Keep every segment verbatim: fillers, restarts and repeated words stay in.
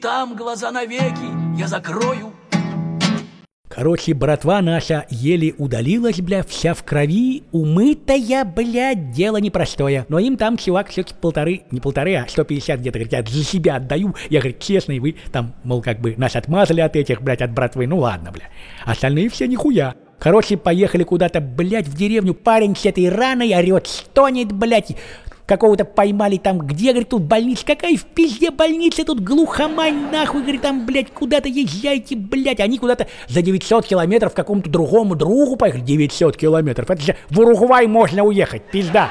Там глаза навеки я закрою. Короче, братва наша еле удалилась, бля, вся в крови, умытая, блядь, дело непростое. Но им там, чувак, все-таки полторы, не полторы, а сто пятьдесят где-то, говорит, я за себя отдаю. Я, говорит, честно, и вы там, мол, как бы нас отмазали от этих, блядь, от братвы. Ну ладно, бля. Остальные все нихуя. Короче, поехали куда-то, блядь, в деревню. Парень с этой раной орет, стонет, блядь. Какого-то поймали там, где, говорит, тут больница, какая в пизде больница, тут глухомань, нахуй, говорит, там, блядь, куда-то езжайте, блядь, они куда-то за девятьсот километров к какому-то другому другу поехали, девятьсот километров, это же в Уругвай можно уехать, пизда.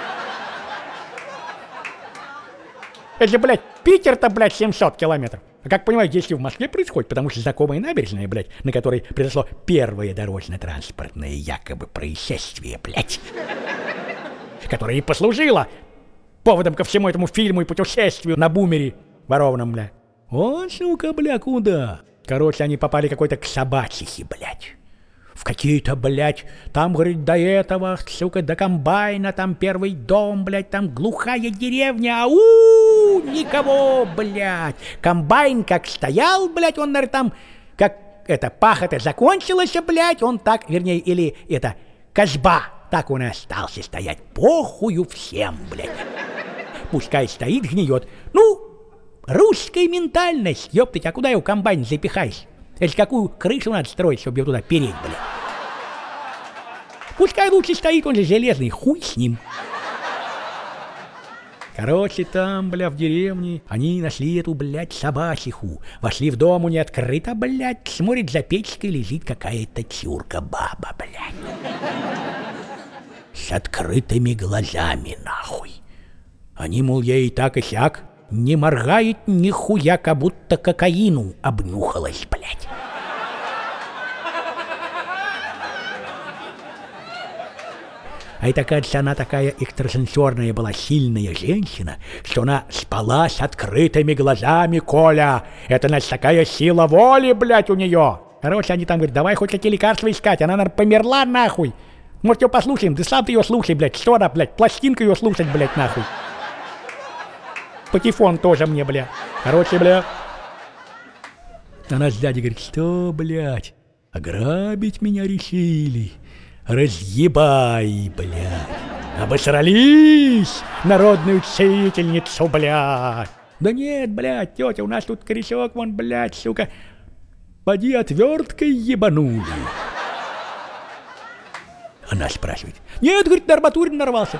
Это же, блядь, Питер-то, блядь, семьсот километров. А как понимаете, если в Москве происходит, потому что знакомая набережная, блядь, на которой произошло первое дорожно-транспортное якобы происшествие, блядь, которое и послужило поводом ко всему этому фильму и путешествию на бумере ворованном, бля. О, сука, бля, куда? Короче, они попали какой-то к собачихе, блядь. В какие-то, блядь, там, говорит, до этого, сука, до комбайна, там первый дом, блядь, там глухая деревня, ау, никого, блядь. Комбайн как стоял, блядь, он, наверное, там, как, это, пахота закончилась, блядь, он так, вернее, или, это, козьба, так он и остался стоять. Похую всем, блядь. Пускай стоит, гниет. Ну, русская ментальность, ёптать, а куда его комбайн запихаешь? Это какую крышу надо строить, чтобы его туда переть, блядь? Пускай лучше стоит, он же железный, хуй с ним. Короче, там, бля, в деревне они нашли эту, блядь, собачиху. Вошли в дом, у нее открыто, блядь, смотрит, за печкой лежит какая-то чурка-баба, блядь. С открытыми глазами, нахуй. Они, мол, ей так и сяк, не моргает нихуя, как будто кокаину обнюхалась, блядь. А это, кажется, она такая экстрасенсорная была, сильная женщина, что она спала с открытыми глазами, Коля. Это, значит, такая сила воли, блядь, у нее. Короче, они там говорят, давай хоть эти лекарства искать, она, наверное, померла, нахуй. Может, ее послушаем, ты сам ты ее слушай, блядь, что она, блядь, пластинка ее слушать, блядь, нахуй. Патефон тоже мне, бля. Короче, бля. Она с дядей говорит, что, блядь, ограбить меня решили. Разъебай, блядь. Обосрались народную целительницу, блядь. Да нет, блядь, тетя, у нас тут корешок, вон, блядь, сука. Поди отверткой ебанули. Она спрашивает. Нет, говорит, на арматуре нарвался.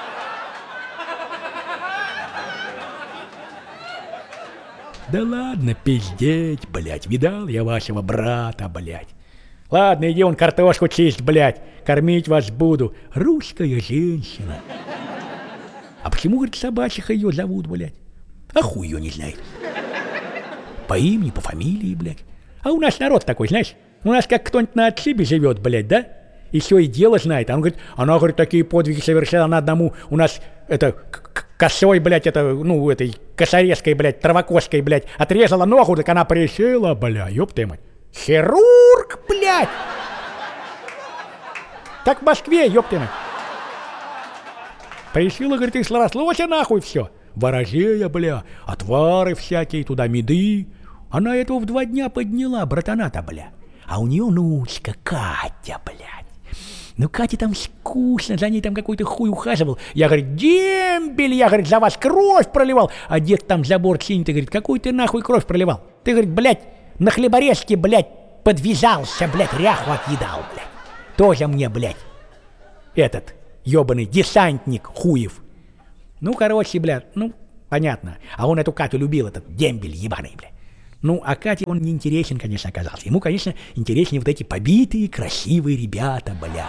Да ладно пиздеть, блядь, видал я вашего брата, блядь. Ладно, иди он картошку чисть, блядь, кормить вас буду. Русская женщина. А почему, говорит, собачиха ее зовут, блядь? А хуй ее не знает. По имени, по фамилии, блядь. А у нас народ такой, знаешь, у нас как кто-нибудь на отшибе живет, блядь, да? И все и дело знает. А он говорит, она, говорит, такие подвиги совершила, она одному у нас, это, косой, блядь, это, ну, этой косорезкой, блядь, травокоской, блядь, отрезала ногу, так она пришила, бля, ёб ты мать. Хирург, блядь! Так в Москве, ёб ты мать. Пришила, говорит, и срослось нахуй все. Ворожея, бля, отвары всякие, туда меды. Она этого в два дня подняла, братана-то, бля. А у нее внучка Катя, блядь. Ну, Кате там скучно, за ней там какой-то хуй ухаживал. Я, говорит, дембель, я, говорит, за вас кровь проливал. А дед там забор чинит и говорит, какой ты нахуй кровь проливал? Ты, говорит, блядь, на хлеборезке, блядь, подвязался, блядь, ряху отъедал, блядь. Тоже мне, блядь, этот ёбаный десантник хуев. Ну, короче, блядь, ну, понятно. А он эту Катю любил, этот дембель ебаный, блядь. Ну, а Кате он не интересен, конечно, оказался. Ему, конечно, интереснее вот эти побитые, красивые ребята, бля.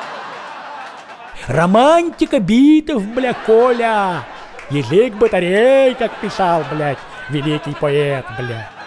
Романтика битов, бля, Коля. Язык батарей, как писал, блядь, великий поэт, бля.